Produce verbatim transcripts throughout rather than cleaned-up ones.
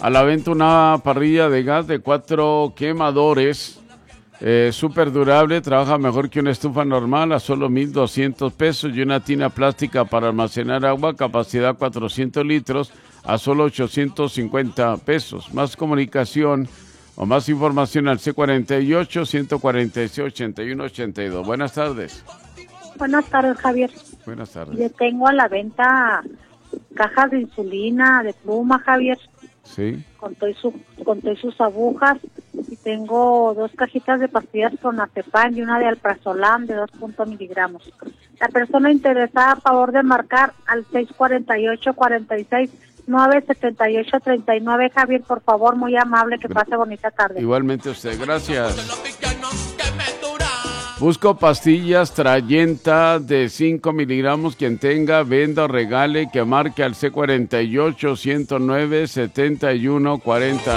A la venta una parrilla de gas de cuatro quemadores, eh, súper durable, trabaja mejor que una estufa normal a solo mil doscientos pesos, y una tina plástica para almacenar agua, capacidad cuatrocientos litros, a solo ochocientos cincuenta pesos. Más comunicación o más información al C cuarenta y ocho, ciento cuarenta y seis, ochenta y uno, ochenta y dos. Buenas tardes. Buenas tardes, Javier. Buenas tardes. Yo tengo a la venta cajas de insulina de Puma, Javier. Sí. Con todo su, con todas sus agujas. Y tengo dos cajitas de pastillas con Azepam y una de Alprazolam de dos miligramos. La persona interesada, a favor de marcar al seis cuarenta y ocho, cuarenta y seis, nueve setenta y ocho, treinta y nueve. Javier, por favor, muy amable, que pase bonita tarde. Igualmente usted, gracias. Busco pastillas Trayenta de cinco miligramos. Quien tenga, venda o regale, que marque al C cuarenta y ocho, ciento nueve, setenta y uno, cuarenta.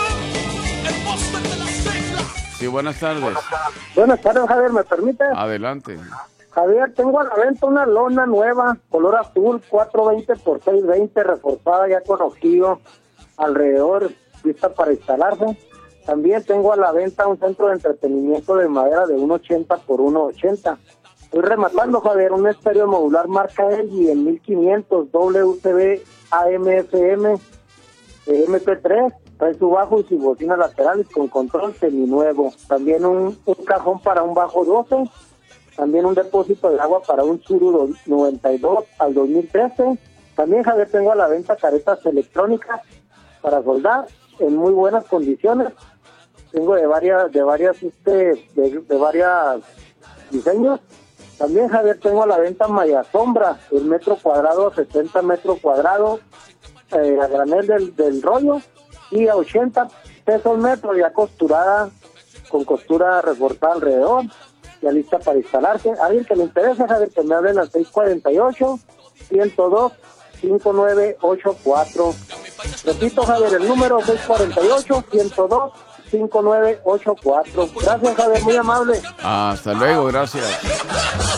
Sí, buenas tardes. Buenas tardes, Javier, ¿me permite? Adelante. Javier, tengo a la venta una lona nueva, color azul, cuatrocientos veinte por seiscientos veinte, reforzada ya con ojillo alrededor, lista para instalarse. También tengo a la venta un centro de entretenimiento de madera de uno ochenta por uno ochenta. Estoy rematando, Javier, un estéreo modular marca L G en mil quinientos, doble U S B, A M F M, M P tres, trae su bajo y su bocina laterales con control seminuevo. También un, un cajón para un bajo doce, también un depósito de agua para un Tsuru noventa y dos al dos mil trece. También, Javier, tengo a la venta caretas electrónicas para soldar en muy buenas condiciones. Tengo de varias, de varias, este, de, de varias diseños. También, Javier, tengo a la venta malla sombra, el metro cuadrado, setenta metros cuadrados, eh, a granel del, del rollo, y a ochenta pesos metros, ya costurada, con costura reforzada alrededor, ya lista para instalarse. A alguien que le interese, Javier, que me hablen al seis cuarenta y ocho, ciento dos, cincuenta y nueve ochenta y cuatro. Repito, Javier, el número seis cuarenta y ocho, ciento dos, cincuenta y nueve ochenta y cuatro. Gracias, Javier, muy amable. Hasta luego, gracias.